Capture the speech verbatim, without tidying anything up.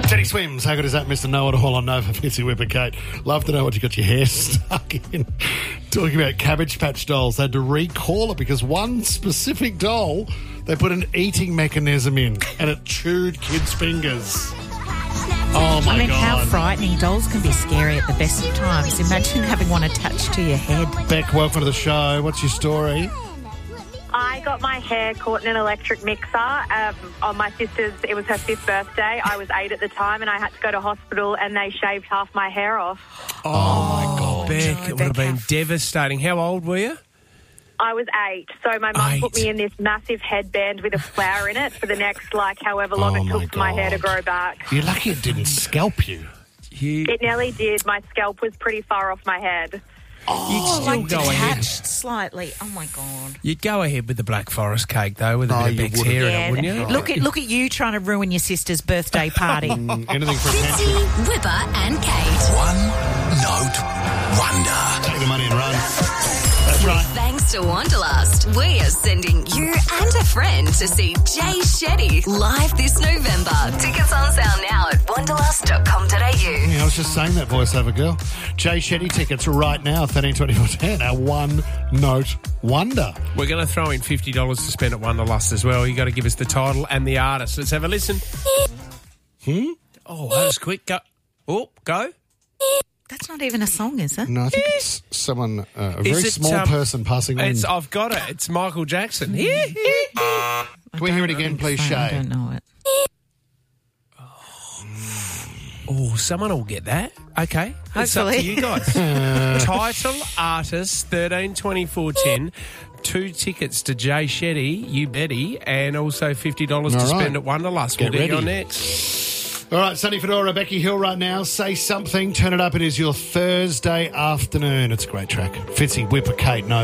Teddy Swims, how good is that, Mister Know-It-All on Nova, Fitzy Whipper Kate? Love to know what you got your hair stuck in. Talking about Cabbage Patch dolls, they had to recall it because one specific doll, they put an eating mechanism in and it chewed kids' fingers. Oh, my I mean, God. how frightening. Dolls can be scary at the best of times. Imagine having one attached to your head. Beck, welcome to the show. What's your story? I got my hair caught in an electric mixer um, on my sister's. It was her fifth birthday. I was eight at the time, and I had to go to hospital, and they shaved half my hair off. Oh, my God, Beck, no, it would have been Beck. devastating. How old were you? I was eight, so my mum Eight. put me in this massive headband with a flower in it for the next, like, however long Oh, it took my for my hair to God. grow back. You're lucky it didn't scalp you. You, It nearly did. My scalp was pretty far off my head. you'd still Like go ahead. detached slightly. Oh, my God. You'd go ahead with the Black Forest cake, though, with a Oh, bit of you Beck's would've. hair in Yeah. it, wouldn't you? Look at look at you trying to ruin your sister's birthday party. Mm, anything for Fitzy, attention. Whipper and Kate. One note wonder. Take the money and run. That's right. Thanks to Wanderlust, we are sending you and a friend to see Jay Shetty live this November. Tickets on sale now at wanderlust dot com dot a u. Yeah, I was just saying that voiceover girl. Jay Shetty tickets right now, thirteen twenty-four ten, our one note wonder. We're going to throw in fifty dollars to spend at Wanderlust as well. you got to give us the title and the artist. Let's have a listen. Hmm? Oh, that was quick. Go. Oh, go. That's not even a song, is it? No, I think it's someone, uh, a Is very it, small um, person passing on. It's, I've got it. It's Michael Jackson. Can we hear it again, please, I Shay? don't know it. Oh, someone will get that. Okay. It's up to Hopefully. you guys. Title, artist, thirteen twenty-four ten. Two tickets to Jay Shetty, you Betty, and also fifty dollars All to right. spend at Wanderlust. Get We'll get you on ready. next. All right, Sunny Fedora, Becky Hill right now. Say something, turn it up. It is your Thursday afternoon. It's a great track. Fitzy, Whipper, Kate, no.